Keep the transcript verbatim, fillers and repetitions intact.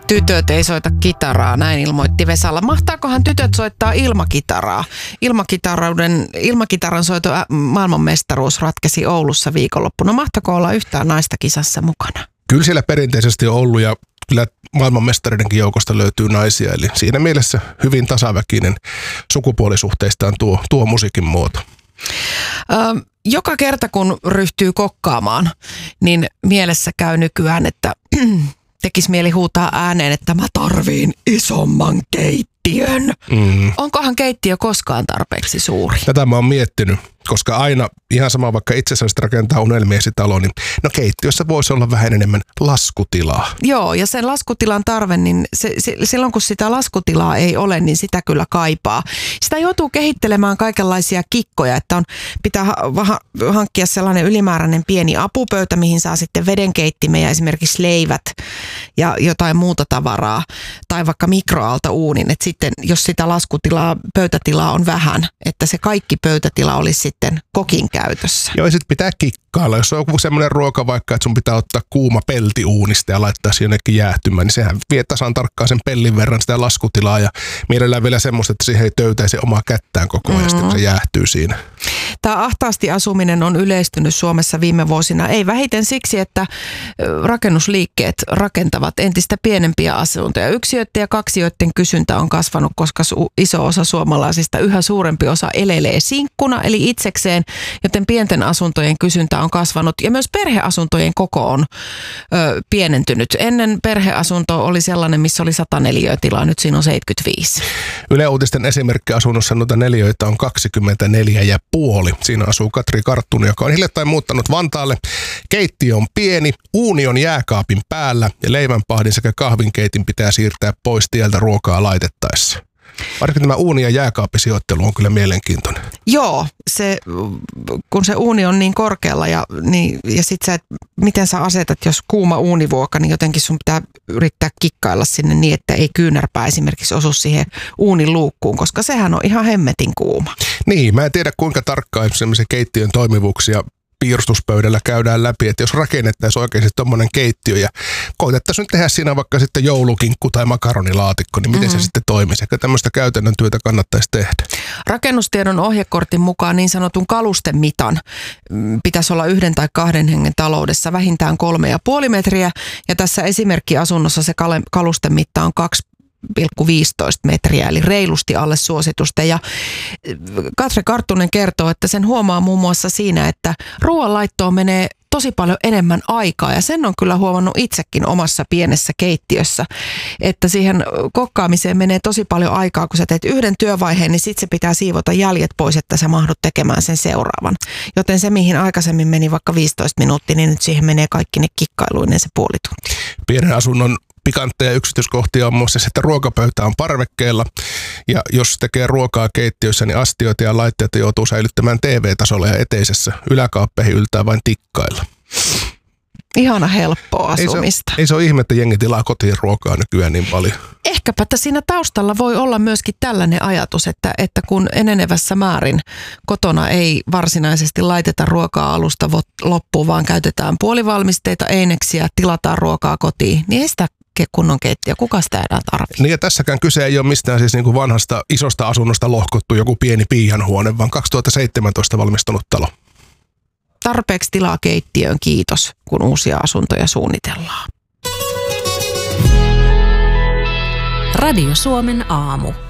Tytöt ei soita kitaraa, näin ilmoitti Vesalla. Mahtaakohan tytöt soittaa ilmakitaraa? Ilmakitaran, ilmakitaran soito maailmanmestaruus ratkesi Oulussa viikonloppuna. Mahtaako olla yhtään naista kisassa mukana? Kyllä siellä perinteisesti on ollut ja kyllä maailmanmestaridenkin joukosta löytyy naisia. Eli siinä mielessä hyvin tasaväkinen sukupuolisuhteistaan tuo, tuo musiikin muoto. Ö, joka kerta kun ryhtyy kokkaamaan, niin mielessä käy nykyään, että tekisi mieli huutaa ääneen, että mä tarviin isomman keittiön. Mm. Onkohan keittiö koskaan tarpeeksi suuri? Tätä mä oon miettinyt, koska aina ihan sama vaikka itse asiassa rakentaa unelmiesi talo, niin no keittiössä voisi olla vähän enemmän laskutilaa. Joo, ja sen laskutilan tarve, niin se, se, silloin kun sitä laskutilaa ei ole, niin sitä kyllä kaipaa. Sitä joutuu kehittelemään kaikenlaisia kikkoja, että on, pitää ha- hankkia sellainen ylimääräinen pieni apupöytä, mihin saa sitten vedenkeittimen ja esimerkiksi leivät ja jotain muuta tavaraa, tai vaikka mikroaaltouunin, että sitten jos sitä laskutilaa, pöytätilaa on vähän, että se kaikki pöytätila olisi sitten kokin käytössä. Joo, ja sitten pitää kikkailla. Jos on joku semmoinen ruoka vaikka, että sun pitää ottaa kuuma pelti uunista ja laittaa se jonnekin jäähtymään, niin sehän vie tasan tarkkaan sen pellin verran sitä laskutilaa ja mielellään vielä semmoista, että siihen ei töytäisi omaa kättään koko ajan, mm-hmm. sitten se jäähtyy siinä. Tämä ahtaasti asuminen on yleistynyt Suomessa viime vuosina. Ei vähiten siksi, että rakennusliikkeet rakentavat entistä pienempiä asuntoja. Yksiöiden ja kaksiöiden kysyntä on kasvanut, koska iso osa suomalaisista, yhä suurempi osa elelee sinkkuna, eli itsekseen, joten pienten asuntojen kysyntä on kasvanut ja myös perheasuntojen koko on ö, pienentynyt. Ennen perheasunto oli sellainen, missä oli sata neliötilaa, nyt siinä on seitsemänkymmentäviisi. Yle Uutisten esimerkkiasunnossa noita neliöitä on kaksikymmentäneljä ja puoli. Siinä asuu Katri Karttunen, joka on hiljattain muuttanut Vantaalle. Keittiö on pieni, uuni on jääkaapin päällä ja leivänpahdin sekä kahvinkeitin pitää siirtää pois tieltä ruokaa laitettaessa. Varsinkin tämä uuni- ja jääkaapisijoittelu on kyllä mielenkiintoinen. Joo, se, kun se uuni on niin korkealla ja, niin, ja sit sä, et, miten sä asetat, jos kuuma uunivuoka, niin jotenkin sun pitää yrittää kikkailla sinne niin, että ei kyynärpää esimerkiksi osu siihen uunin luukkuun, koska sehän on ihan hemmetin kuuma. Niin, mä en tiedä kuinka tarkkaan semmoisen keittiön toimivuuksia piirustuspöydällä käydään läpi, että jos rakennettaisiin oikeasti tommonen keittiö ja koitettaisiin nyt tehdä siinä vaikka sitten joulukinkku tai makaronilaatikko, niin miten mm-hmm. se sitten toimisi? Ehkä tämmöistä käytännön työtä kannattaisi tehdä. Rakennustiedon ohjekortin mukaan niin sanotun kalustemitan pitäisi olla yhden tai kahden hengen taloudessa vähintään kolme ja puoli metriä ja tässä esimerkkiasunnossa se kalustemitta on kaksi pilkku viisitoista metriä, eli reilusti alle suositusten. Ja Katri Karttunen kertoo, että sen huomaa muun muassa siinä, että ruoanlaittoon menee tosi paljon enemmän aikaa, ja sen on kyllä huomannut itsekin omassa pienessä keittiössä, että siihen kokkaamiseen menee tosi paljon aikaa, kun sä teet yhden työvaiheen, niin sit se pitää siivota jäljet pois, että sä mahdut tekemään sen seuraavan. Joten se, mihin aikaisemmin meni vaikka viisitoista minuuttia, niin nyt siihen menee kaikki ne kikkailuinen se puoli tuntia. Pienen asunnon pikantteja yksityiskohtia on muun muassa, että ruokapöytä on parvekkeella ja jos tekee ruokaa keittiössä, niin astioita ja laitteita joutuu säilyttämään T V-tasolla ja eteisessä. Yläkaappeihin yltää vain tikkailla. Ihana helppoa asumista. Ei se, ei se ole ihme, että jengi tilaa kotiin ruokaa nykyään niin paljon. Ehkäpä että siinä taustalla voi olla myöskin tällainen ajatus, että, että kun enenevässä määrin kotona ei varsinaisesti laiteta ruokaa alusta loppuun, vaan käytetään puolivalmisteita, eineksiä, tilataan ruokaa kotiin, niin ei sitä kunnon keittiö. Kuka sitä enää tarvitsee? Niin ja tässäkään kyse ei ole mistään siis niin kuin vanhasta isosta asunnosta lohkottu joku pieni piianhuone, vaan kaksituhattaseitsemäntoista valmistunut talo. Tarpeeksi tilaa keittiöön, kiitos, kun uusia asuntoja suunnitellaan. Radio Suomen aamu.